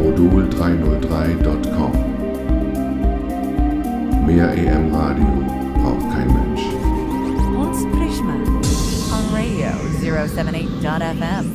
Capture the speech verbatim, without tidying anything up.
modul dreihundertdrei Punkt com. Mehr A M Radio braucht kein Mensch. Ons Prisma on Radio zero seven eight dot f m.